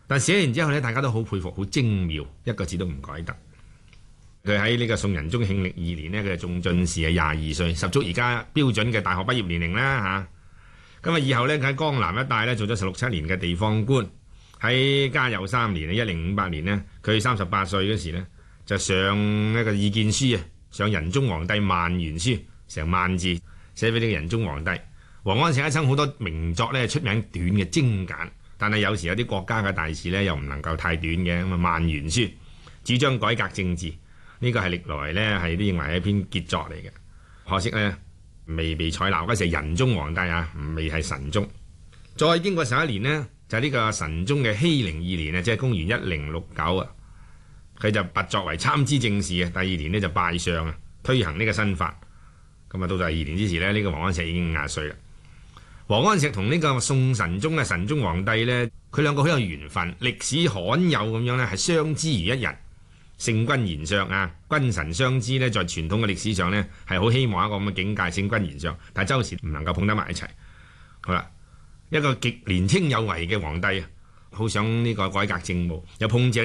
但寫完之後咧，大家都好佩服，好精妙，一個字都唔改得。佢喺呢個宋仁宗慶曆2年呢，佢就中進士，係22歲，十足而家標準嘅大學畢業年齡啦嚇。咁以後呢，佢喺江南一帶呢做咗16、17年嘅地方官。喺嘉佑3年1058年呢，佢38歲嗰時呢，就上一個意見書啊，上仁宗皇帝萬元書，成萬字寫俾呢個仁宗皇帝。王安石一生好多名作呢，出名短嘅精簡，但係有時有啲國家嘅大事呢，又唔能夠太短嘅。咁啊，萬元書主張改革政治，呢個係歷來呢係都認為係一篇傑作嚟嘅。可惜呢，未被採納，嗰時係仁宗皇帝啊，未係神宗。再經過11年呢，就係呢個神宗嘅熙寧2年啊，即係公元1069啊，佢就拔擢為參知政事啊。第2年呢，就拜相啊，推行呢個新法。咁啊，到第2年之時呢，呢個王安石已經50歲啦。王安石同呢個宋神宗嘅神宗皇帝呢，佢兩個好有緣分，歷史罕有咁樣呢，係相知如一人，聖君賢相啊，君臣相知呢，在傳統嘅歷史上呢，係好希望一個咁嘅境界，聖君賢相，但係周時唔能夠碰得埋一齊。好啦，一個極年青有為嘅皇帝啊，好想呢個改革政務，又碰正